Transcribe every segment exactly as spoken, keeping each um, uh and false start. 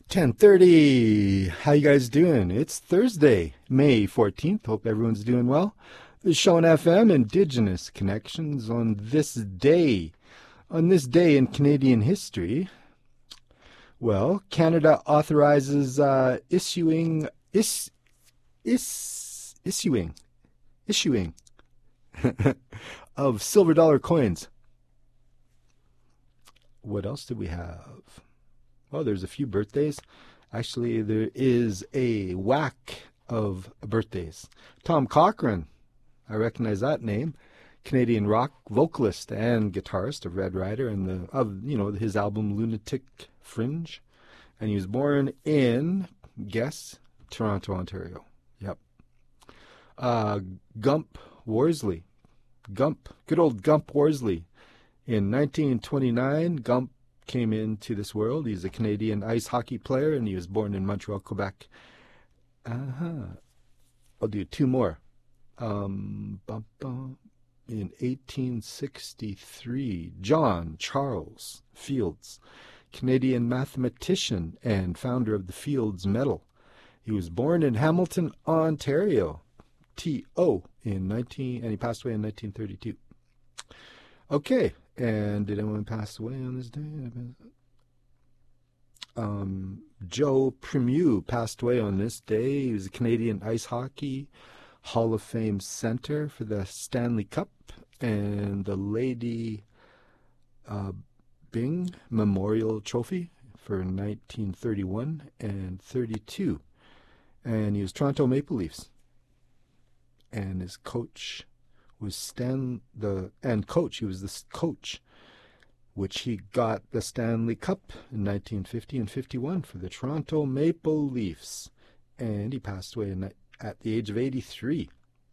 ten thirty. How you guys doing? It's Thursday, May fourteenth. Hope everyone's doing well. This is Showing F M Indigenous Connections on this day. On this day in Canadian history, well, Canada authorizes uh, issuing is is issuing issuing of silver dollar coins. What else did we have? Well, there's a few birthdays. Actually, there is a whack of birthdays. Tom Cochrane, I recognize that name. Canadian rock vocalist and guitarist of Red Rider and the of you know his album Lunatic Fringe, and he was born in guess Toronto, Ontario. Yep. Uh, Gump Worsley, Gump, good old Gump Worsley. In nineteen twenty-nine, Gump came into this world. He's a Canadian ice hockey player, and he was born in Montreal, Quebec. Uh-huh. I'll do two more. Um, bum, bum. In eighteen sixty-three, John Charles Fields, Canadian mathematician and founder of the Fields Medal. He was born in Hamilton, Ontario, T O, in nineteen, and he passed away in nineteen thirty-two. Okay, and did anyone pass away on this day? Um, Joe Primieux passed away on this day. He was a Canadian ice hockey Hall of Fame center for the Stanley Cup and the Lady uh, Byng Memorial Trophy for nineteen thirty-one and thirty-two. And he was Toronto Maple Leafs. And his coach was Stan, the, and coach, he was the coach, which he got the Stanley Cup in nineteen fifty and fifty-one for the Toronto Maple Leafs. And he passed away in at the age of eighty-three.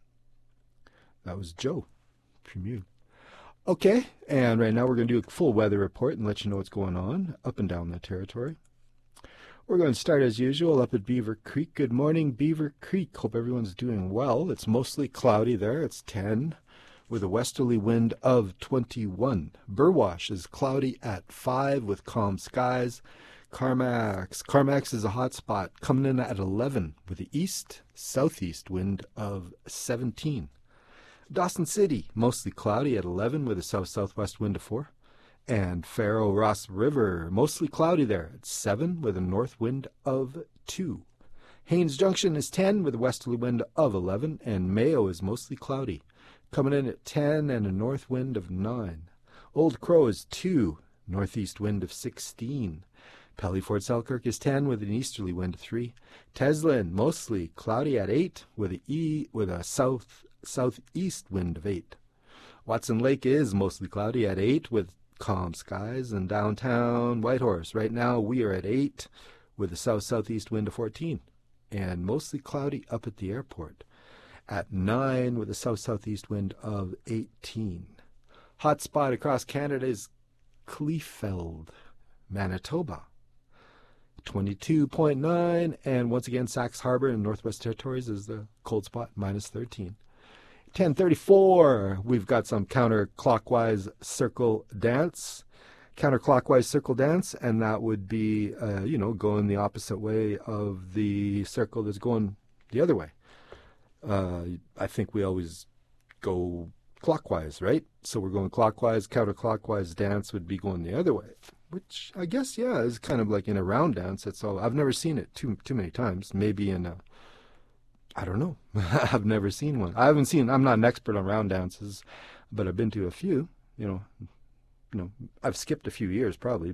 That was Joe Primieux. Okay, and right now we're going to do a full weather report and let you know what's going on up and down the territory. We're going to start as usual up at Beaver Creek. Good morning, Beaver Creek. Hope everyone's doing well. It's mostly cloudy there. It's ten with a westerly wind of twenty-one. Burwash is cloudy at five with calm skies. Carmax. Carmax is a hot spot, coming in at eleven with the east-southeast wind of seventeen. Dawson City, mostly cloudy at eleven with a south-southwest wind of four. And Faro Ross River, mostly cloudy there at seven with a north wind of two. Haines Junction is ten with a westerly wind of eleven. And Mayo is mostly cloudy, coming in at ten and a north wind of nine. Old Crow is two, northeast wind of sixteen. Pelly-Fort Selkirk is ten with an easterly wind of three. Teslin, mostly cloudy at eight with a, e, with a south southeast wind of eight. Watson Lake is mostly cloudy at eight with calm skies. And downtown Whitehorse, right now we are at eight with a south-southeast wind of fourteen. And mostly cloudy up at the airport at nine with a south-southeast wind of eighteen. Hot spot across Canada is Kleefeld, Manitoba, twenty-two point nine, and once again Sax Harbor in Northwest Territories is the cold spot, minus thirteen. ten thirty-four, we've got some counterclockwise circle dance, counterclockwise circle dance, and that would be, uh, you know, going the opposite way of the circle that's going the other way. Uh, I think we always go clockwise, right? So we're going clockwise. Counterclockwise dance would be going the other way, which I guess, yeah, is kind of like in a round dance. That's all. I've never seen it too too many times. Maybe in a, I don't know. I've never seen one. I haven't seen. I'm not an expert on round dances, but I've been to a few. You know, you know, I've skipped a few years probably.